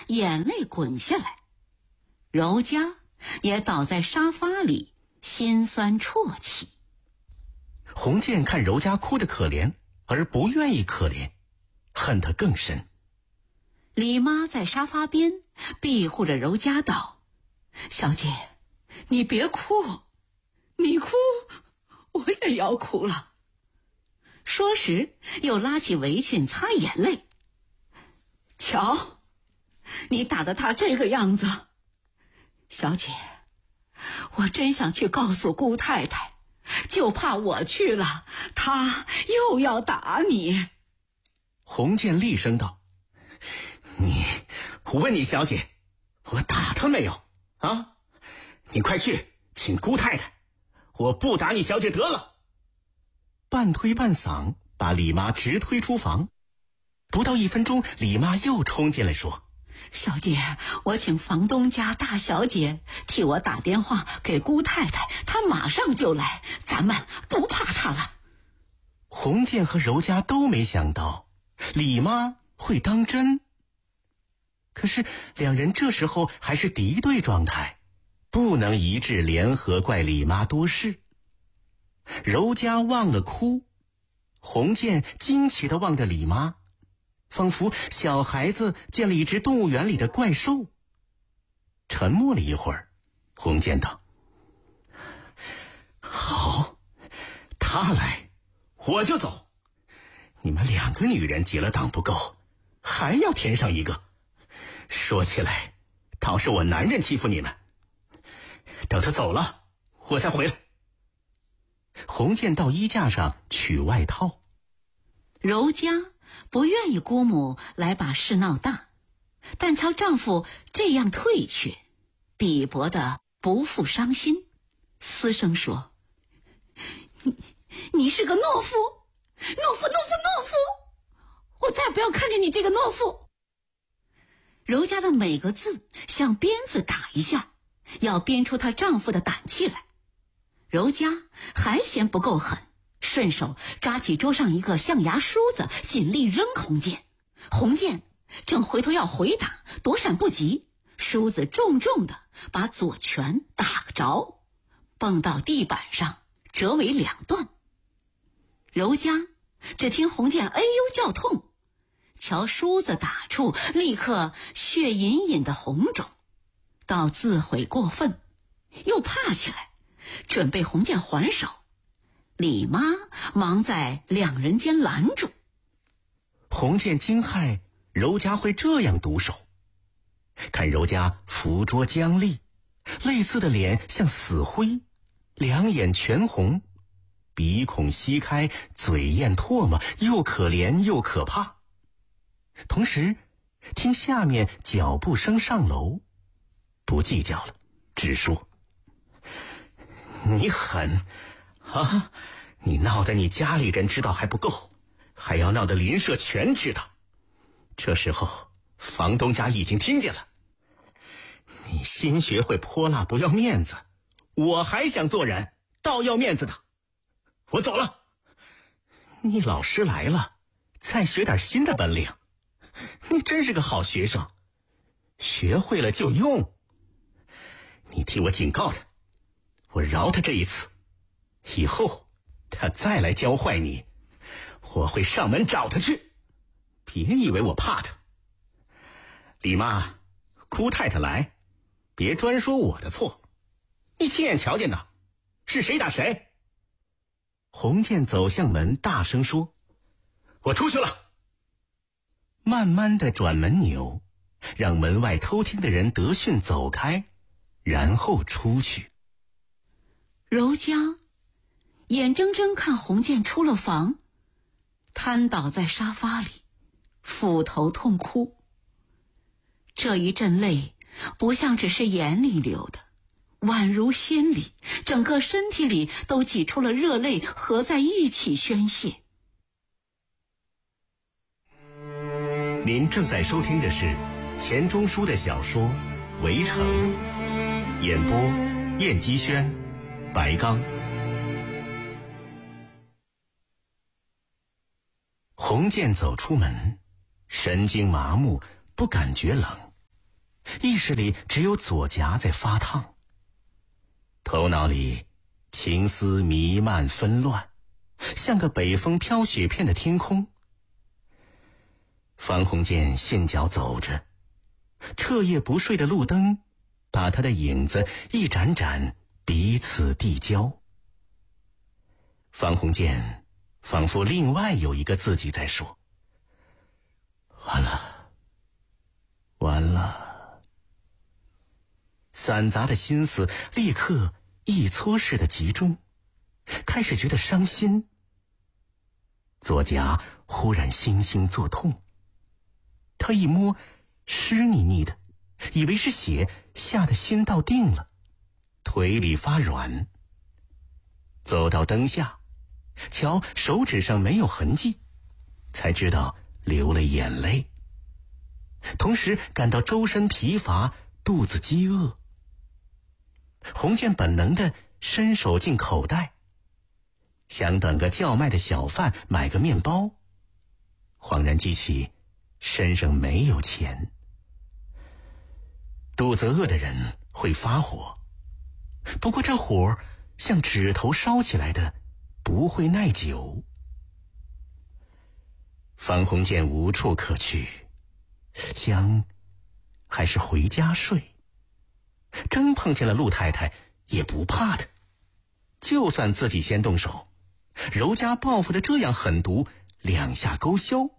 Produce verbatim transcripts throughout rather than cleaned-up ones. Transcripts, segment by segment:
眼泪滚下来。柔嘉也倒在沙发里，心酸啜泣。 洪建看柔嘉哭得可怜，而不愿意可怜，恨得更深。 李妈在沙发边庇护着柔嘉道：“小姐，你别哭，你哭我也要哭了。”说时又拉起围裙擦眼泪。瞧，你打得他这个样子。小姐，我真想去告诉姑太太，就怕我去了，她又要打你。 洪建厉声道：“你，我问你小姐，我打她没有啊？你快去请姑太太，我不打你小姐得了。”半推半搡，把李妈直推出房。不到一分钟，李妈又冲进来说：“ 小姐，我请房东家大小姐替我打电话给姑太太，她马上就来，咱们不怕她了。” 洪建和柔嘉都没想到李妈会当真，可是两人这时候还是敌对状态，不能一致联合怪李妈多事。柔嘉忘了哭，洪建惊奇地望着李妈，仿佛小孩子见了一只动物园里的怪兽。沉默了一会儿，洪建道：“好，他来我就走，你们两个女人结了党不够，还要添上一个，说起来倒是我男人欺负你们。等他走了我再回来。”洪建到衣架上取外套。 柔嘉不愿意姑母来把事闹大，但瞧丈夫这样退却，鄙薄的不复伤心，嘶声说：“你你是个懦夫，懦夫，懦夫，懦夫！我再不要看见你这个懦夫！”柔嘉的每个字像鞭子打一下，要鞭出她丈夫的胆气来。柔嘉还嫌不够狠，顺手抓起桌上一个象牙梳子，尽力扔洪建。洪建正回头要回打，躲闪不及，梳子重重的把左拳打着，蹦到地板上，折为两段。柔嘉只听洪建哎呦叫痛，瞧梳子打处，立刻血隐隐的红肿，到自悔过分，又怕起来，准备洪建还手。李妈忙在两人间拦住。 洪建惊骇柔嘉会这样毒手，看柔嘉扶桌僵立，泪似的脸像死灰，两眼全红，鼻孔吸开，嘴咽唾沫，又可怜又可怕。同时听下面脚步声上楼，不计较了，只说：“你狠啊！你闹得你家里人知道还不够，还要闹得邻舍全知道。这时候房东家已经听见了。你新学会泼辣不要面子，我还想做人，倒要面子的。我走了。你老师来了，再学点新的本领。你真是个好学生，学会了就用。你替我警告他，我饶他这一次，以后他再来教坏你，我会上门找他去。别以为我怕他。李妈，姑太太来，别专说我的错，你亲眼瞧见的，是谁打谁。洪建走向门，大声说：“我出去了。”慢慢的转门钮，让门外偷听的人得讯走开，然后出去。 柔嘉眼睁睁看洪建出了房，瘫倒在沙发里，俯头痛哭。这一阵泪不像只是眼里流的，宛如心里，整个身体里都挤出了热泪，合在一起宣泄。 您正在收听的是钱钟书的小说《围城》，演播燕姬轩、白刚。洪建走出门，神经麻木，不感觉冷， 意识里只有左颊在发烫，头脑里情思弥漫纷乱，像个北风飘雪片的天空。方鸿渐信脚走着，彻夜不睡的路灯把他的影子一盏盏彼此递交。方鸿渐仿佛另外有一个自己在说：完了，完了。散杂的心思立刻一撮似的集中，开始觉得伤心。左颊忽然星星作痛，他一摸，湿腻腻的，以为是血，吓得心倒定了，腿里发软。走到灯下，瞧手指上没有痕迹，才知道流了眼泪，同时感到周身疲乏，肚子饥饿。鸿渐本能地伸手进口袋，想等个叫卖的小贩买个面包，恍然记起身上没有钱。肚子饿的人会发火，不过这火像指头烧起来的，不会耐久。方鸿渐无处可去，想还是回家睡。真碰见了陆太太也不怕的，就算自己先动手，柔家报复的这样狠毒，两下勾销。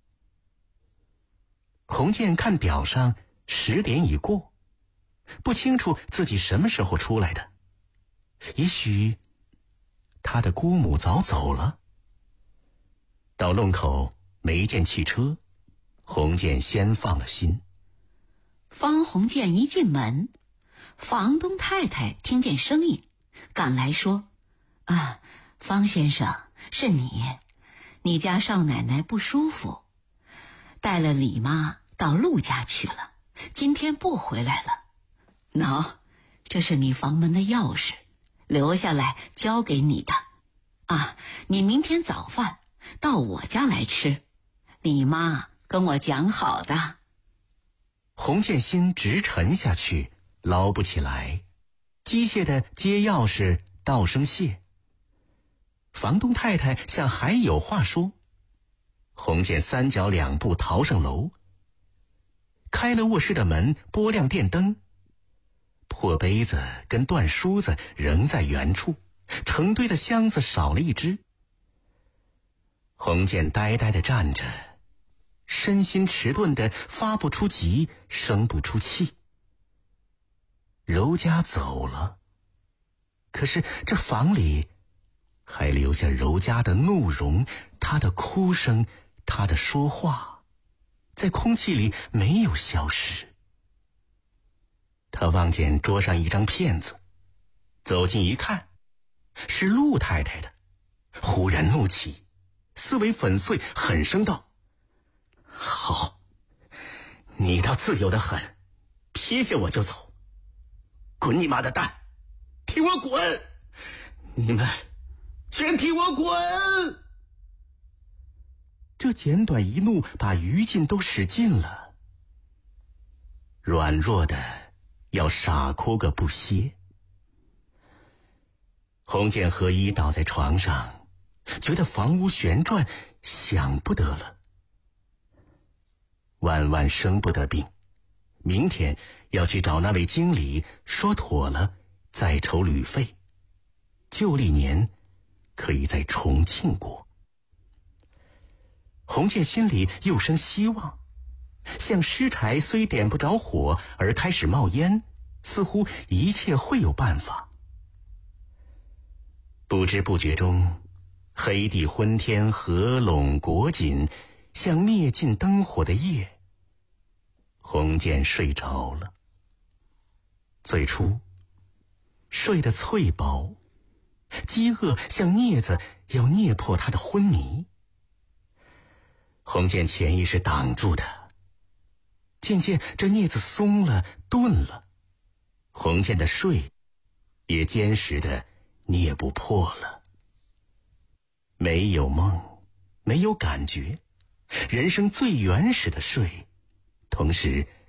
鸿渐看表上十点已过，不清楚自己什么时候出来的，也许他的姑母早走了。到弄口没见汽车，鸿渐先放了心。 方鸿渐一进门，房东太太听见声音赶来说：啊，方先生，是你，你家少奶奶不舒服，带了李妈到陆家去了，今天不回来了。喏，这是你房门的钥匙，留下来交给你的。啊，你明天早饭到我家来吃，李妈跟我讲好的。 鸿渐心直沉下去，捞不起来，机械的接钥匙，道声谢。房东太太像还有话说，鸿渐三脚两步逃上楼，开了卧室的门，拨亮电灯。破杯子跟断梳子仍在原处，成堆的箱子少了一只。鸿渐呆呆地站着，身心迟钝的发不出急，生不出气。柔家走了，可是这房里还留下柔家的怒容，她的哭声，她的说话，在空气里没有消失。他望见桌上一张片子，走近一看，是陆太太的，忽然怒起，思维粉碎，狠声道：好，你倒自由的很，撇下我就走，滚你妈的蛋，替我滚，你们全替我滚。这简短一怒把余劲都使尽了，软弱的要傻哭个不歇。鸿渐合衣倒在床上，觉得房屋旋转，想不得了。万万生不得病，明天要去找那位经理说妥了，再筹旅费，旧历年可以在重庆过。鸿渐心里又生希望，像湿柴虽点不着火而开始冒烟，似乎一切会有办法。不知不觉中，黑地昏天，合拢裹紧，像灭尽灯火的夜。鸿渐睡着了。最初睡得脆薄，饥饿像镊子要啮破他的昏迷。鸿渐潜意识挡住他，渐渐这镊子松了，钝了，鸿渐的睡也坚实的啮不破了。没有梦，没有感觉，人生最原始的睡，同时